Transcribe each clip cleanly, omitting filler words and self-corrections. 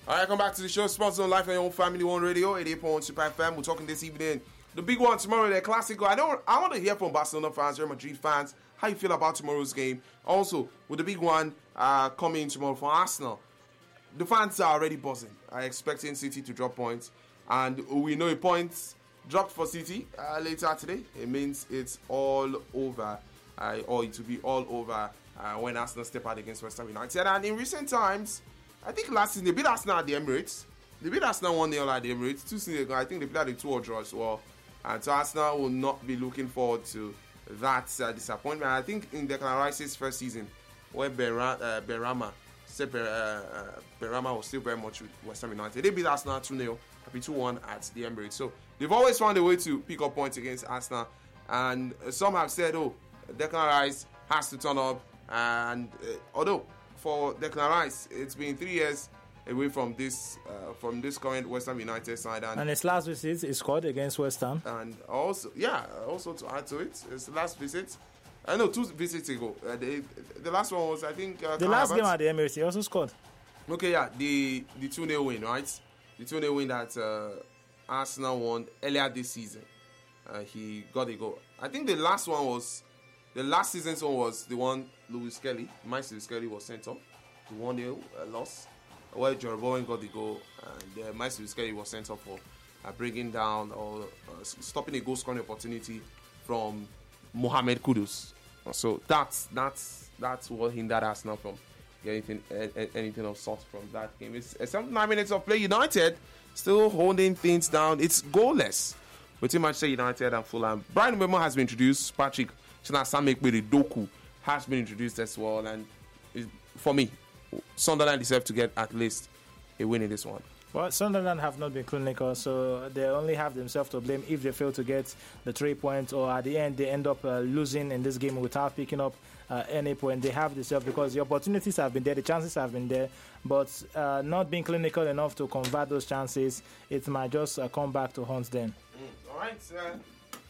All right, come back to the show. Sports Zone Live on your own Family One Radio, 88.1 Super FM. We're talking this evening. The big one tomorrow, the Clasico. I want to hear from Barcelona fans, Real Madrid fans, how you feel about tomorrow's game. Also, with the big one coming tomorrow for Arsenal, the fans are already buzzing. I'm expecting City to drop points. And we know a point dropped for City later today. It means it's all over, or it will be all over when Arsenal step out against West Ham United. And in recent times, I think last season they beat Arsenal at the Emirates. They beat Arsenal 1-0 at the Emirates. 2 seasons ago, I think they played a 2-2 draw as well. And so Arsenal will not be looking forward to that disappointment. I think in Declan Rice's first season, where Benrahma was still very much with West Ham United, they beat Arsenal 2-0, 2-1 at the Emirates. So they've always found a way to pick up points against Arsenal. And some have said, Declan Rice has to turn up. And although for Declan Rice, it's been 3 years away from this current West Ham United side, and his last visit he scored against West Ham. And also to add to it, his last visit, 2 visits ago. The last one was, I think, the last game at the Emirates, he also scored. Okay, yeah, the 2-0 win, right? The 2-0 win that Arsenal won earlier this season. He got a goal. I think the last season's one was the one Lewis Kelly was sent off. The 1-0 loss, where Joe Bowen got the goal, and Miles Lewis Kelly was sent off for bringing down or stopping a goal scoring opportunity from Mohamed Kudus. So that's what hindered Arsenal from getting anything of sort from that game. It's 79 minutes of play. United still holding things down. It's goalless between Manchester United and Fulham. Brian Mbeumo has been introduced. Patrick Chinasamekpere Doku has been introduced as well, and for me, Sunderland deserve to get at least a win in this one. Well, Sunderland have not been clinical, so they only have themselves to blame if they fail to get the 3 points, or at the end they end up losing in this game without picking up any point. They have themselves, because the opportunities have been there, the chances have been there, but not being clinical enough to convert those chances. It might just come back to haunt them. All right. So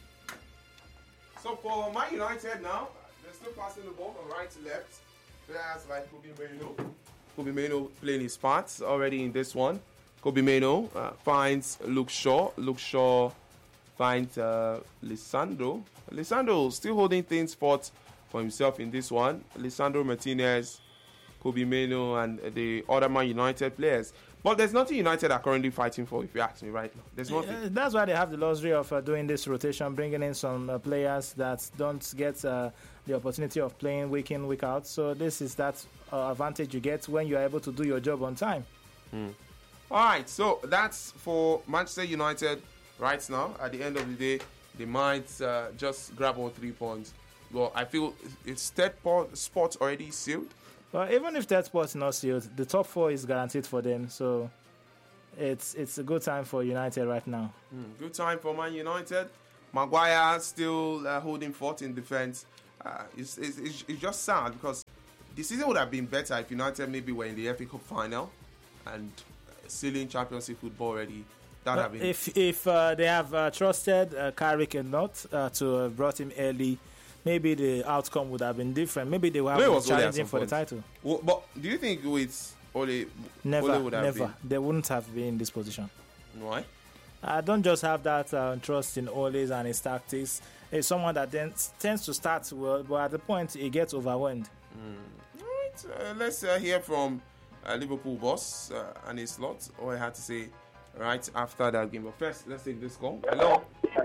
for Man United now, they're still passing the ball from right to left. Players like Kobe Mainoo playing his parts already in this one. Kobe Mainoo finds Luke Shaw. Luke Shaw finds Lisandro. Lisandro still holding things forth for himself in this one. Lisandro Martinez, Kobe Mainoo, and the other Man United players. But there's nothing United are currently fighting for, if you ask me right now. There's nothing. That's why they have the luxury of doing this rotation, bringing in some players that don't get the opportunity of playing week in, week out. So this is that advantage you get when you are able to do your job on time. All right, so that's for Manchester United right now. At the end of the day, they might just grab all 3 points. Well, I feel it's third spot already sealed. Well, even if that spot is not sealed, the top 4 is guaranteed for them. So it's a good time for United right now. Good time for Man United. Maguire still holding forth in defense. It's just sad, because the season would have been better if United maybe were in the FA Cup final and sealing Championship football already. If they have trusted Carrick enough to have brought him early, maybe the outcome would have been different. Maybe they would have been challenging for the title. Well, but do you think with Ole would have never. They wouldn't have been in this position. Why? I don't just have that trust in Ole's and his tactics. It's someone that then tends to start well, but at the point he gets overwhelmed. All right, let's hear from Liverpool boss and his lot, what I had to say right after that game. But first, let's take this call. Hello.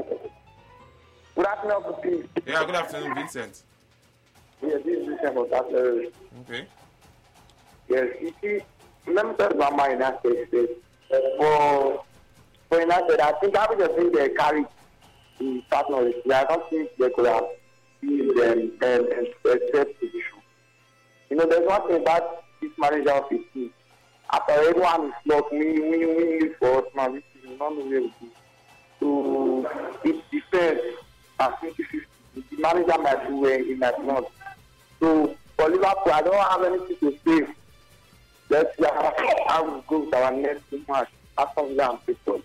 Good afternoon, Steve. Yeah, good afternoon, Vincent. Yes, this is Vincent from Saturday. Okay. Yes, you see, let me talk about my United States. For United, I think having the thing they carry in partners, I don't think they could have been them and set position. There's one thing about this manager of his team. After everyone is lost, we for us, man, we don't know where we do. So, it's defense at 50-50. The manager might do well, he might not. So, for Liverpool, I don't have anything to say. Let's see how we go with our next match. After that,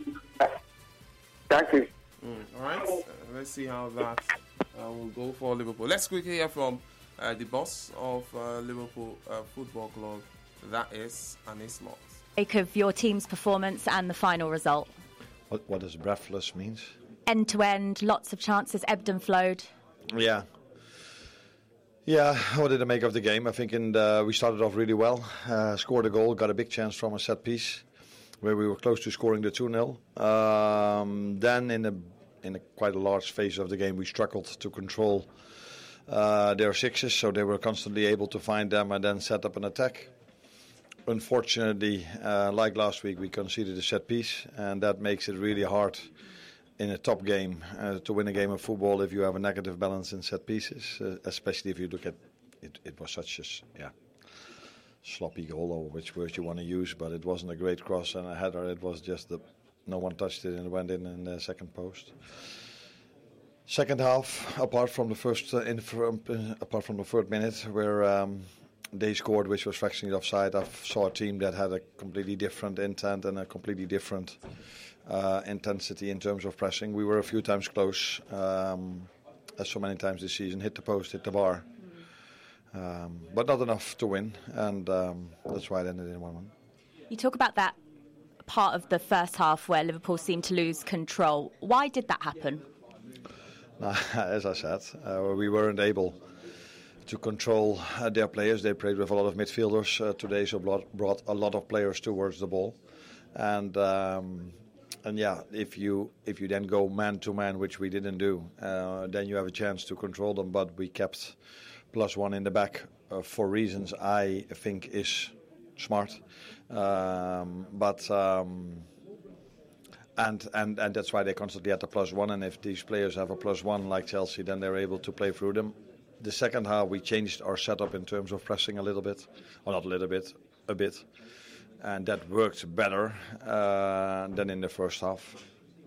thank you. All right, let's see how that will go for Liverpool. Let's quickly hear from the boss of Liverpool Football Club, that is Anis Lot. make of your team's performance and the final result? What does breathless means? End to end, lots of chances, ebbed and flowed. Yeah. Yeah, what did I make of the game? I think we started off really well, scored a goal, got a big chance from a set piece where we were close to scoring the 2-0. Then in a quite a large phase of the game, we struggled to control their sixes, so they were constantly able to find them and then set up an attack. Unfortunately, like last week, we conceded a set piece, and that makes it really hard in a top game to win a game of football if you have a negative balance in set pieces, especially if you look at it. It was such a sloppy goal, or which word you want to use, but it wasn't a great cross and a header. It was just no one touched it and it went in the second post. Second half, apart from the third minute where they scored, which was fractionally offside, I saw a team that had a completely different intent and a completely different intensity in terms of pressing. We were a few times close, as so many times this season, hit the post, hit the bar, but not enough to win, and that's why it ended in 1-1. You talk about that part of the first half where Liverpool seemed to lose control. Why did that happen? As I said, we weren't able to control their players. They played with a lot of midfielders today, so brought a lot of players towards the ball, and yeah, if you then go man to man, which we didn't do, then you have a chance to control them. But we kept +1 in the back for reasons I think is smart, and that's why they constantly had the +1. And if these players have a +1 like Chelsea, then they're able to play through them. The second half, we changed our setup in terms of pressing a little bit, or not a little bit, a bit. And that worked better than in the first half.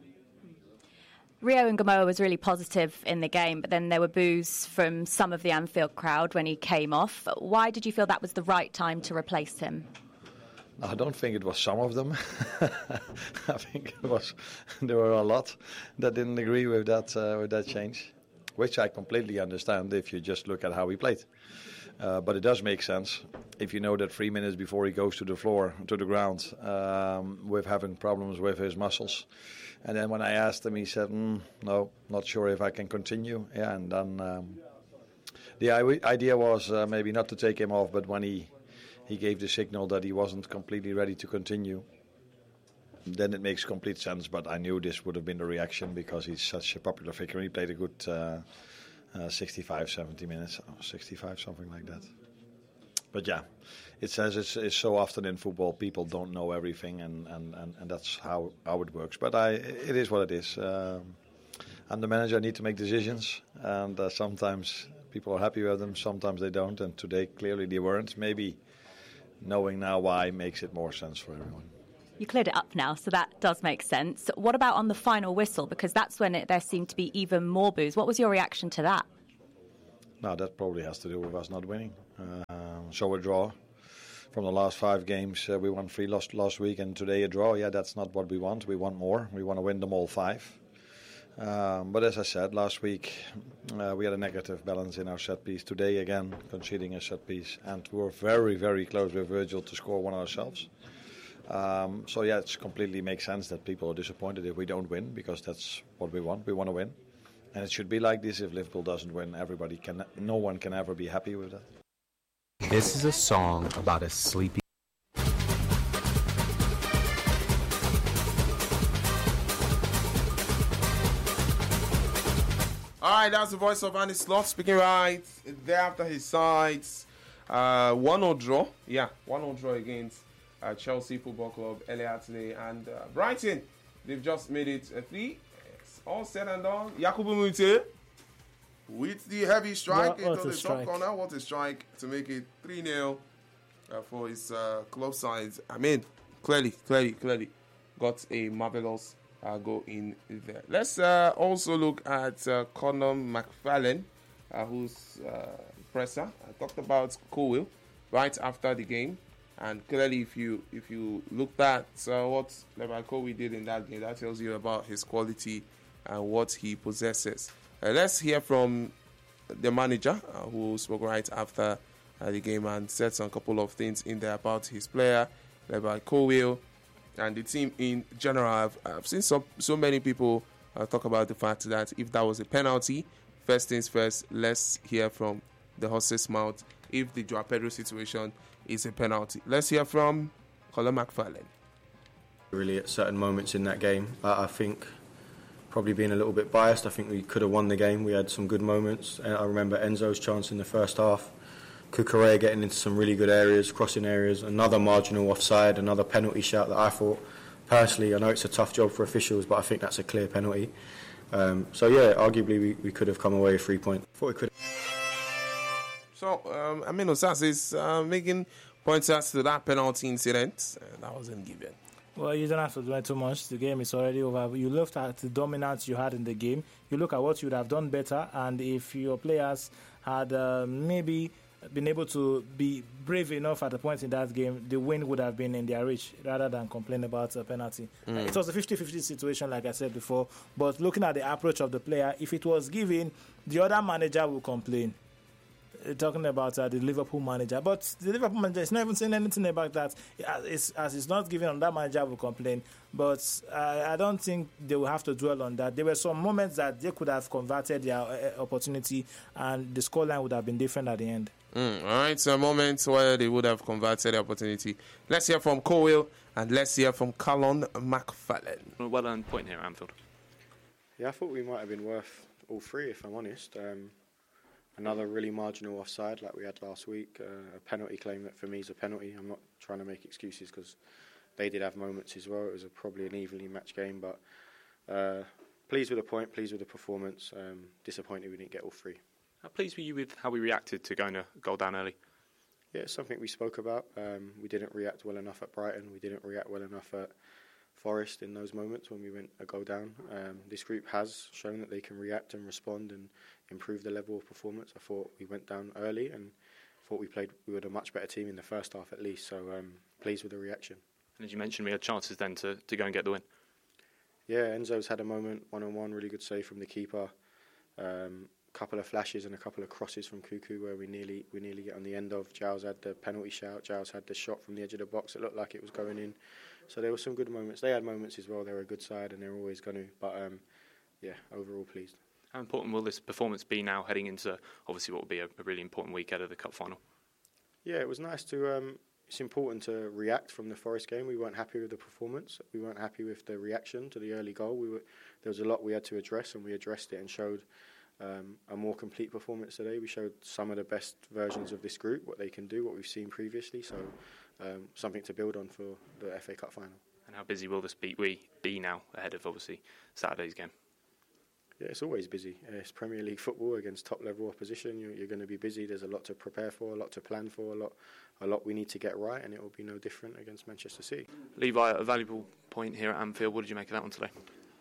Rio Ngamoa was really positive in the game, but then there were boos from some of the Anfield crowd when he came off. Why did you feel that was the right time to replace him? I don't think it was some of them. I think there were a lot that didn't agree with that change, which I completely understand if you just look at how he played. But it does make sense if you know that 3 minutes before he goes to the ground, with having problems with his muscles. And then when I asked him, he said, no, not sure if I can continue. Yeah, and then the idea was maybe not to take him off, but when he gave the signal that he wasn't completely ready to continue, then it makes complete sense. But I knew this would have been the reaction because he's such a popular figure. He played a good 65, 70 minutes, 65, something like that. But yeah, it says it's so often in football people don't know everything, and that's how it works. But it is what it is. I'm the manager, I need to make decisions, and sometimes people are happy with them, sometimes they don't, and today clearly they weren't. Maybe knowing now why makes it more sense for everyone. You cleared it up now, so that does make sense. What about on the final whistle? Because that's when there seemed to be even more boos. What was your reaction to that? No, that probably has to do with us not winning. So a draw. From the last 5 games, we won 3 last week, and today a draw. Yeah, that's not what we want. We want more. We want to win them all 5. But as I said, last week we had a negative balance in our set piece. Today, again, conceding a set piece. And we were very, very close with Virgil to score one ourselves. So yeah, it completely makes sense that people are disappointed if we don't win, because that's what we want. We want to win. And it should be like this. If Liverpool doesn't win, no one can ever be happy with that. This is a song about a sleepy... All right, that's the voice of Arne Slot speaking right there after his sides. 1-0 draw. Yeah, 1-0 draw against Chelsea Football Club earlier today. And Brighton, they've just made it 3. It's all said and done. Yakubu Mute with the heavy strike into the top corner. What a strike to make it 3-0 for his club sides. I mean, clearly got a marvelous goal in there. Let's also look at Conor McFarlane, who's presser. I talked about Colwill right after the game, and clearly, if you looked at what Levi Colwill did in that game, that tells you about his quality and what he possesses. Let's hear from the manager, who spoke right after the game and said some couple of things in there about his player. led by Colwill, and the team in general. I've seen so many people talk about the fact that if that was a penalty, first things first, let's hear from the horse's mouth if the Joao Pedro situation is a penalty. Let's hear from Colin McFarlane. Really, at certain moments in that game, I think, probably being a little bit biased, I think we could have won the game. We had some good moments. I remember Enzo's chance in the first half, Cucurella getting into some really good areas, crossing areas, another marginal offside, another penalty shout that I thought, personally, I know it's a tough job for officials, but I think that's a clear penalty. So yeah, arguably we could have come away with 3 points. Thought we could. So, Aminu Sass is making points as to that penalty incident. That wasn't given. Well, you don't have to do too much. The game is already over. You looked at the dominance you had in the game. You look at what you would have done better. And if your players had maybe been able to be brave enough at the point in that game, the win would have been in their reach rather than complain about a penalty. It was a 50-50 situation, like I said before. But looking at the approach of the player, if it was given, the other manager will complain. Talking about the Liverpool manager, but the Liverpool manager is not even saying anything about that. As it's not given, on that manager will complain. But I don't think they will have to dwell on that. There were some moments that they could have converted their opportunity, and the scoreline would have been different at the end. All right, so moments where they would have converted the opportunity. Let's hear from Colwill and let's hear from Colin McFarlane. Well earned point here at Anfield. Yeah, I thought we might have been worth all three, if I'm honest. Another really marginal offside like we had last week, a penalty claim that for me is a penalty. I'm not trying to make excuses because they did have moments as well. It was probably an evenly matched game, but pleased with the point, pleased with the performance. Disappointed we didn't get all three. How pleased were you with how we reacted to going a goal down early? Yeah, it's something we spoke about. We didn't react well enough at Brighton. We didn't react well enough at Forest in those moments when we went a goal down. This group has shown that they can react and respond and improve the level of performance. I thought we went down early and thought we were a much better team in the first half at least, so pleased with the reaction. And as you mentioned, we had chances then to go and get the win. Yeah, Enzo's had a moment, one-on-one, really good save from the keeper. Couple of flashes and a couple of crosses from Cuckoo where we nearly get on the end of. Giles had the penalty shout, Giles had the shot from the edge of the box. It looked like it was going in. So there were some good moments. They had moments as well. They're a good side and they're always going to. But yeah, overall pleased. How important will this performance be now heading into obviously what will be a really important week ahead of the cup final? Yeah, it was nice to. It's important to react from the Forest game. We weren't happy with the performance. We weren't happy with the reaction to the early goal. There was a lot we had to address, and we addressed it and showed a more complete performance today. We showed some of the best versions of this group, what they can do, what we've seen previously. So something to build on for the FA Cup final. And how busy will this be now ahead of obviously Saturday's game? Yeah, it's always busy. It's Premier League football against top-level opposition. You're going to be busy. There's a lot to prepare for, a lot to plan for, a lot we need to get right, and it will be no different against Manchester City. Levi, a valuable point here at Anfield. What did you make of that one today?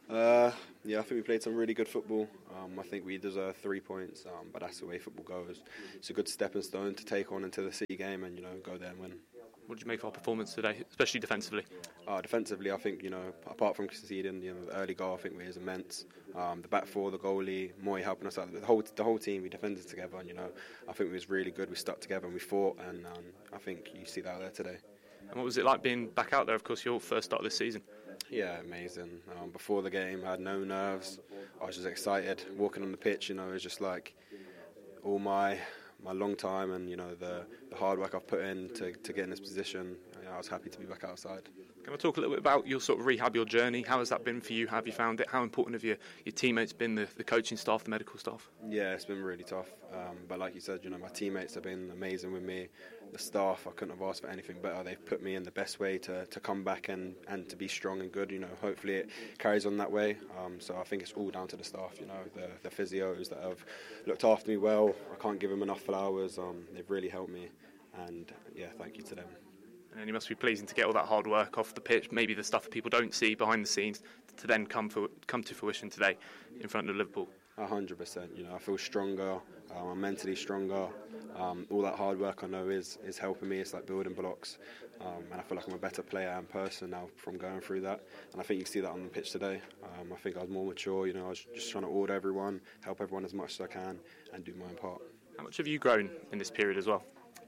Yeah, I think we played some really good football. I think we deserve 3 points, but that's the way football goes. It's a good stepping stone to take on into the City game and, go there and win. What did you make of our performance today, especially defensively? Defensively, I think, apart from conceding, the early goal, I think we was immense. The back four, the goalie, Moy helping us out. The whole team, we defended together, and, I think we was really good. We stuck together and we fought, and I think you see that there today. And what was it like being back out there? Of course, your first start of this season. Yeah, amazing. Before the game, I had no nerves. I was just excited. Walking on the pitch, it was just like all my long time and, the hard work I've put in to get in this position. I was happy to be back outside. Can I talk a little bit about your sort of rehab, your journey? How has that been for you? How have you found it? How important have your teammates been, the coaching staff, the medical staff? Yeah, it's been really tough. But like you said, my teammates have been amazing with me. The staff, I couldn't have asked for anything better. They've put me in the best way to come back and to be strong and good. Hopefully it carries on that way. So I think it's all down to the staff, the physios that have looked after me well. I can't give them enough flowers. They've really helped me. And yeah, thank you to them. And it must be pleasing to get all that hard work off the pitch, maybe the stuff that people don't see behind the scenes, to then come to fruition today in front of Liverpool. 100%. I feel stronger. I'm mentally stronger. All that hard work I know is helping me. It's like building blocks. And I feel like I'm a better player and person now from going through that. And I think you can see that on the pitch today. I think I was more mature. I was just trying to order everyone, help everyone as much as I can, and do my own part. How much have you grown in this period as well?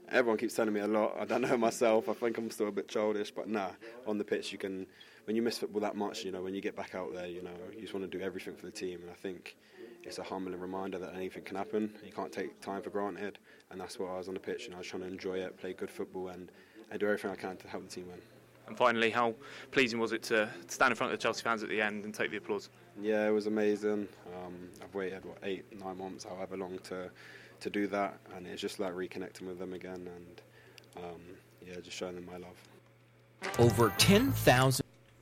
everyone keeps telling me a lot. I don't know myself. I think I'm still a bit childish, but nah. On the pitch, you can. When you miss football that much, when you get back out there, you just want to do everything for the team. And I think it's a humbling reminder that anything can happen. You can't take time for granted, and that's what I was on the pitch. I was trying to enjoy it, play good football, and do everything I can to help the team win. And finally, how pleasing was it to stand in front of the Chelsea fans at the end and take the applause? Yeah, it was amazing. I've waited 8-9 months, however long, to do that, and it's just like reconnecting with them again, and just showing them my love. Over 10,000.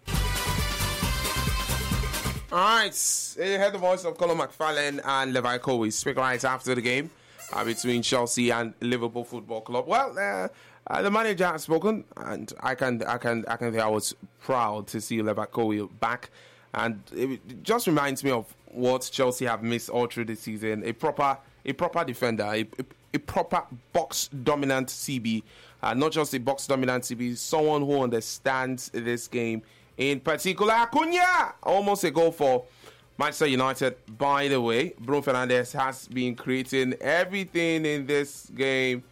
All right, you heard the voice of Colin McFarlane and Levi Colwill speak right after the game between Chelsea and Liverpool Football Club. Well, the manager has spoken, and I can say I was proud to see Levi Colwill back, and it just reminds me of what Chelsea have missed all through the season: a proper defender, a proper box dominant CB, not just a box dominant CB, someone who understands this game. In particular, Acuna, almost a goal for Manchester United. By the way, Bruno Fernandes has been creating everything in this game.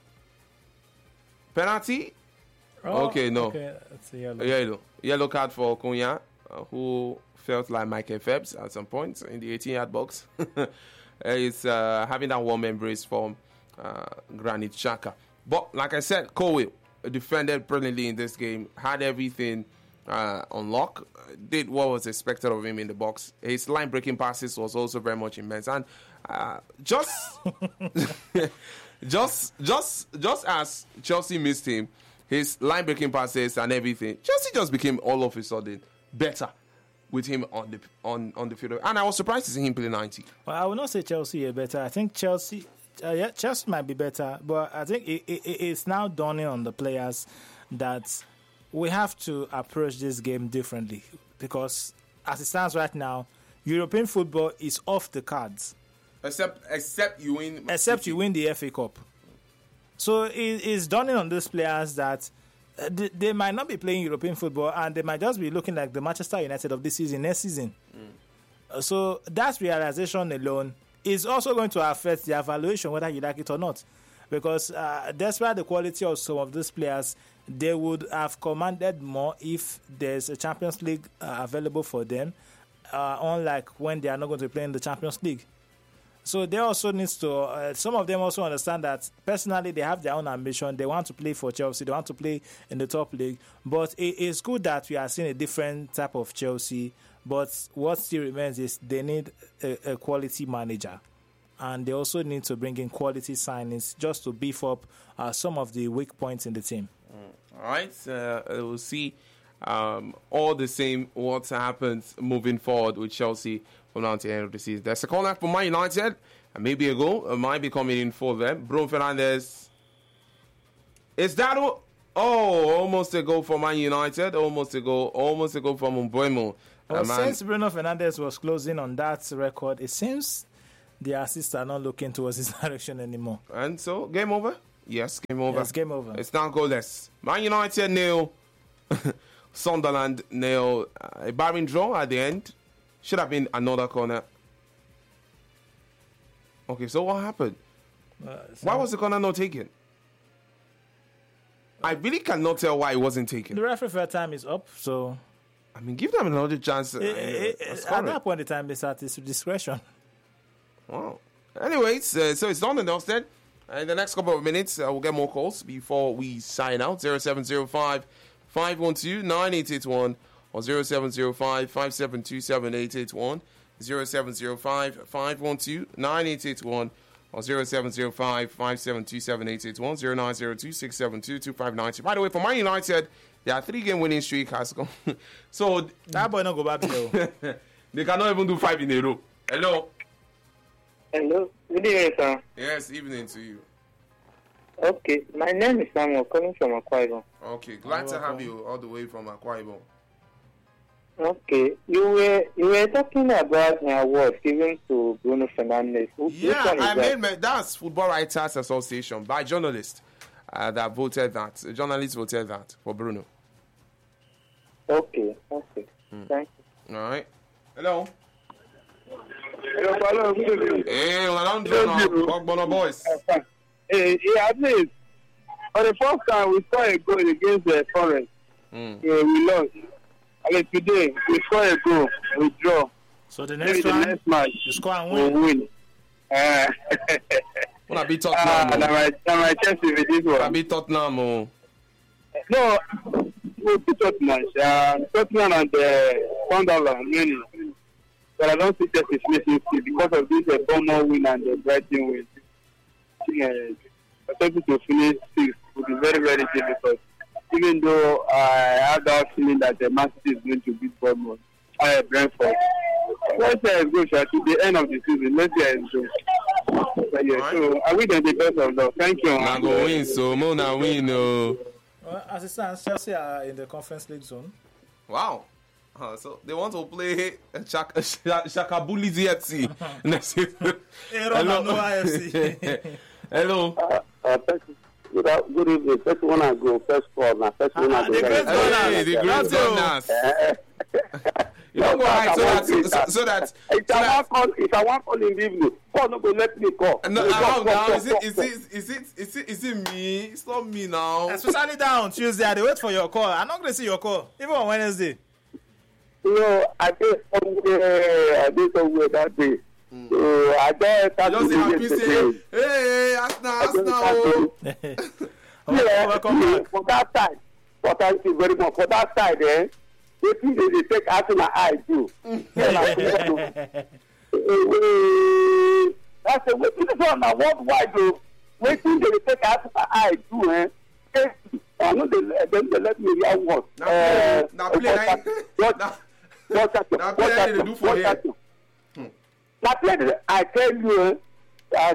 Penalty? Oh, okay, no. Okay, that's a yellow. Yellow card for Acuna, who felt like Michael Phelps at some point in the 18-yard box. He's having that warm embrace from Granit Xhaka. But like I said, Colwill defended brilliantly in this game, had everything on lock, did what was expected of him in the box. His line breaking passes was also very much immense, and just as Chelsea missed him, his line breaking passes and everything, Chelsea just became all of a sudden better with him on the field, and I was surprised to see him play 90. Well, I will not say Chelsea are better. I think Chelsea might be better, but I think it's now dawning on the players that we have to approach this game differently, because as it stands right now, European football is off the cards. Except you win. Except you win the FA Cup. So it's dawning on these players that they might not be playing European football, and they might just be looking like the Manchester United of this season, next season. So that realization alone is also going to affect the evaluation, whether you like it or not. Because despite the quality of some of these players, they would have commanded more if there's a Champions League available for them, unlike when they are not going to play in the Champions League. So they also need to, some of them also understand that personally they have their own ambition. They want to play for Chelsea. They want to play in the top league. But it's good that we are seeing a different type of Chelsea. But what still remains is they need a quality manager. And they also need to bring in quality signings just to beef up some of the weak points in the team. All right. We'll see all the same what happens moving forward with Chelsea from now to the end of the season. There's a corner for Man United, and maybe a goal might be coming in for them. Bruno Fernandes. Is that almost a goal for Man United? Almost a goal from Mbeumo. Well, since Bruno Fernandes was closing on that record, it seems the assists are not looking towards his direction anymore. And so, game over? Yes, game over. Yes, game over. It's now goalless. Man United 0. Sunderland 0. A barren draw at the end. Should have been another corner. Okay, so what happened? Why was the corner not taken? I really cannot tell why it wasn't taken. The referee for time is up, so... I mean, give them another chance. At that point in time, it's at his discretion. Wow. Anyways, so it's done and dusted. In the next couple of minutes, we'll get more calls before we sign out. 0705 512 9881 or 0705 572 7881. 0705 512 9881 or 0705 572 7881. 0902 672 2590. By the way, for Man United, their 3-game winning streak has gone. So that boy not go back below. They cannot even do 5 in a row. Hello. Hello. Good evening, sir. Yes, evening to you. Okay, my name is Samuel, calling from Akwa Ibom. Okay, glad to have you all the way from Akwa Ibom. Okay, you were talking about an award given to Bruno Fernandes. That's Football Writers Association by journalists that voted that. Journalists voted that for Bruno. Okay. Thank you. All right. Hello. Hello. Hey, well, I'm doing boys. Yeah, please. For the first time, we scored a goal against the Forest. We lost. Okay, today, we score a goal, we draw. So the next one, the next match, you score and we'll win. Wanna be Tottenham? My Chelsea with this one. Wanna be Tottenham? No, we'll be Tottenham. Tottenham and Sunderland, really. But I don't see Chelsea finishing because of this Bournemouth win and the Brighton win. I think to finish 6 would be very, very difficult. Even though I have that feeling that the Man City is going to beat Bournemouth, Brentford. Let's say it's good to the end of the season. Let's say it's good. So I wish them the best of luck. Thank you. Now go win, so Mona win. Well, as it stands, Chelsea are in the Conference League zone. Wow. So they want to play Shakabuli ZFC next season. Hello. Thank you. Good evening. First one I go. First one. First one I go. The great Gunners. You don't go hide so that. If I want call in the evening, Paul not go let me call. No, is it me? It's not me now. Especially down Tuesday, I wait for your call. I'm not going to see your call even on Wednesday. No, I did somewhere that day. So I just say, hey, Arsenal. Welcome back. For that side, thank you very much. For that side, they think they take Arsenal eye too. That's the way. This one now worldwide though. Waiting they take Arsenal eye too, I know they let me hear one. Now I tell you, I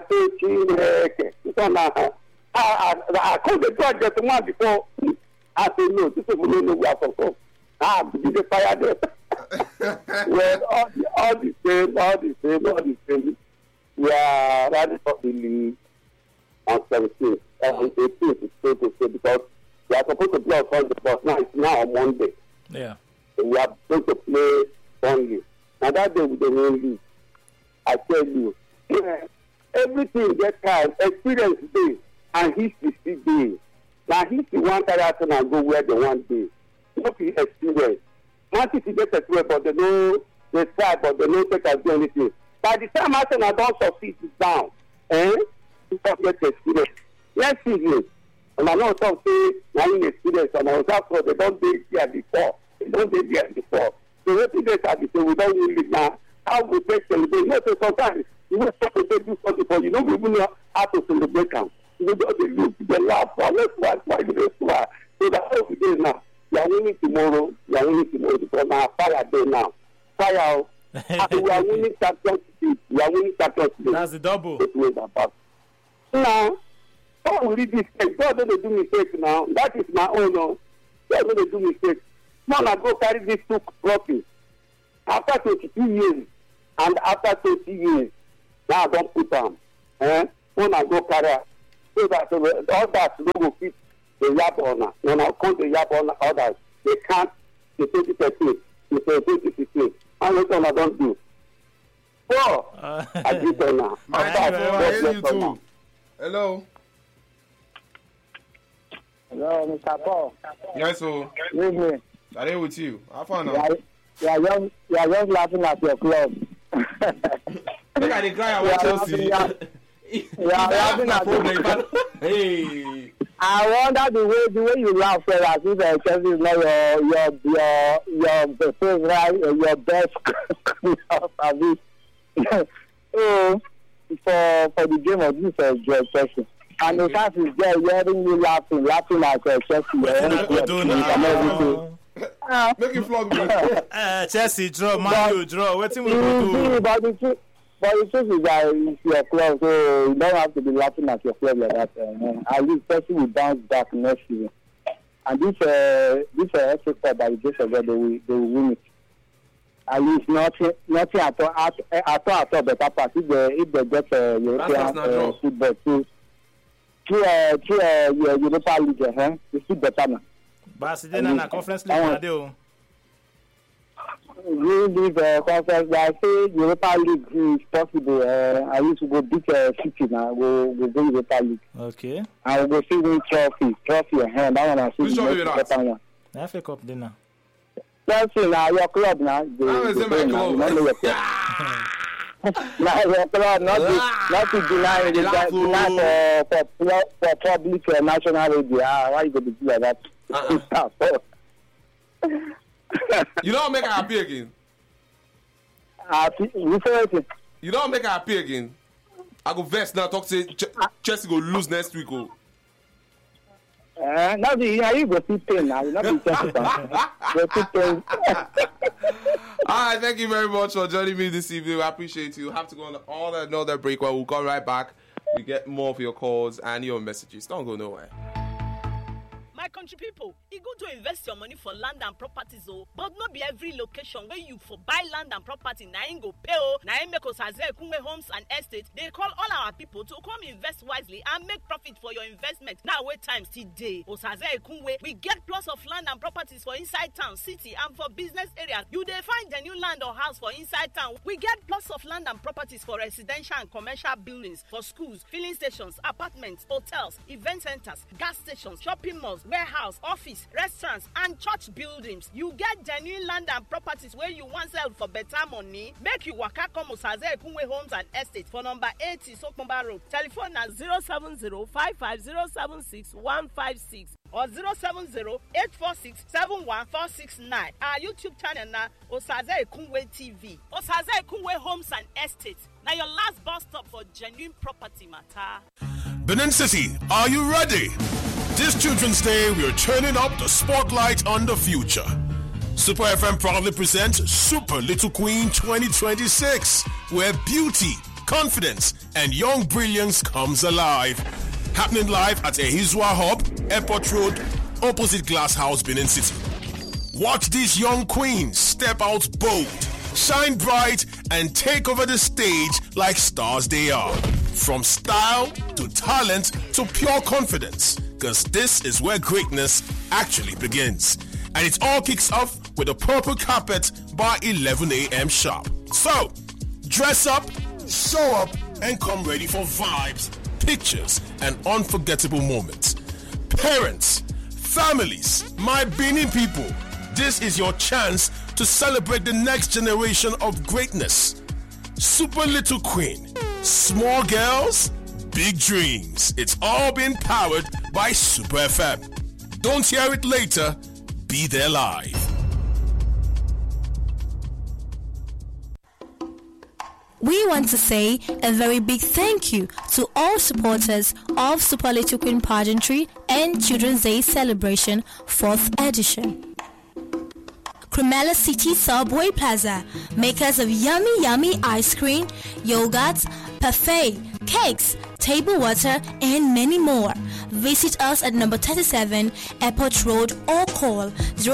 called the judge just one before. I said, no, this is no way for did they fire them? Well, all the same. We are running for the league on 17th. 18th is so to say because we are supposed to play on Sunday, but now it's now on Monday. Yeah. So we are going to play Sunday. Now that day with the main league. I tell you, everything get time, experience day, and history still day. Now history one carry and go where they want day. Not the experience. Man City get experience, but they know they try, but they don't take as do anything. By the time Arsenal don't succeed down, you can't get experience. Next season, and I know some say now in experience, and I was after they don't do there before. They don't do there before. So what they say, we don't win it now. How we take celebrate? You know, so sometimes you will start to do something, but you don't even know how to celebrate them. You just look, they laugh, let's why. So that's how we do now. You are winning tomorrow because now fire day now. Fire, we are winning Champions League. That's the double. Now, God will read this text. God don't do mistakes now. That is my own. God don't do mistakes. Now I go carry these 2 trophies. After 22 years, and after 20 years, now I don't put them. When I go carry, so that all that will fit the yap owner. When I come the yap owner, others, they can't, the 2013, the 2015. And what I don't do. So, I did it now. You too. Hello. Hello, Mr. Paul. Yes, sir. Good evening. Are they with you? How far now? You are just laughing at your club. Look at the guy I want Chelsea. You are laughing at your Hey. I wonder the way you laugh, sir, as if Chelsea is not your favorite, your best club. So for the game of this Chelsea. And the fact is there hearing me laughing at Chelsea. Make it flog me. Chelsea draw, Man U draw. What we do? But the truth is that it's your club, so you don't have to be laughing at your club like that. At least Chelsea will bounce back next season. And this FA Cup by the grace of God, they will win it. At least nothing at all better pass if they get European football through Europa League, it's still better now. But today na Conference League na dey o. during this conference, I say Europa League is possible. I used to go beat City now. Go Europa League. Okay. I will go see win trophy. That one I see. Which trophy you the FA Cup dinner. Chelsea now, your club now. How is it my club? Now your club, not to deny for public national radio. Why you go to do like that? You don't make her happy again. You don't make her happy again. I go vest now. Talk to Chelsea go lose next week. Oh. Now you go see pain now. You not be Chelsea. Go see pain. All right, thank you very much for joining me this evening. I appreciate you. Have to go on another break. We'll come right back. We get more of your calls and your messages. Don't go nowhere. My country people, e good to invest your money for land and properties, but not be every location where you for buy land and property na go pay na make Osaze Ekunwe Homes and Estate. They call all our people to come invest wisely and make profit for your investment. Now wait time still day. Osaze Ekunwe, we get plots of land and properties for inside town, city, and for business areas. You dey find the new land or house for inside town. We get plots of land and properties for residential and commercial buildings, for schools, filling stations, apartments, hotels, event centers, gas stations, shopping malls, warehouse, office, restaurants, and church buildings. You get genuine land and properties where you want sell for better money. Make you waka come Osaze Ekunwe Homes and Estates for number 80 Sokomba Road. Telephone na 070-55076-156 or 070-846-71469. Our YouTube channel na Osaze Ekunwe TV. Osaze Ekunwe Homes and Estates. Now your last bus stop for genuine property matter. Benin City, are you ready? This Children's Day, we are turning up the spotlight on the future. Super FM proudly presents Super Little Queen 2026, where beauty, confidence, and young brilliance comes alive. Happening live at Ehizwa Hub, Airport Road, opposite Glass House, Benin City. Watch these young queens step out bold, shine bright, and take over the stage like stars they are. From style to talent to pure confidence, because this is where greatness actually begins. And it all kicks off with a purple carpet by 11 a.m. sharp. So, dress up, show up, and come ready for vibes, pictures, and unforgettable moments. Parents, families, my Benin people, this is your chance to celebrate the next generation of greatness. Super Little Queen, small girls, big dreams. It's all been powered by Super FM. Don't hear it later. Be there live. We want to say a very big thank you to all supporters of Super Little Queen Pageantry and Children's Day Celebration 4th edition. Cremella City Subway Plaza, makers of yummy ice cream, yogurts, parfait, cakes, table water, and many more. Visit us at number 37 Airport Road or call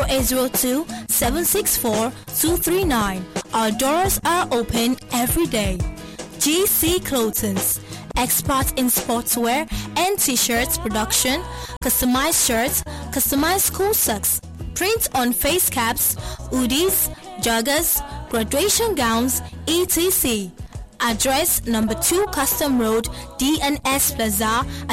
0802-764-239. Our doors are open every day. GC Clothings, experts in sportswear and t-shirts production, customized shirts, customized school socks, print on face caps, hoodies, joggers, graduation gowns, etc. Address number 2 Custom Road, DNS Plaza.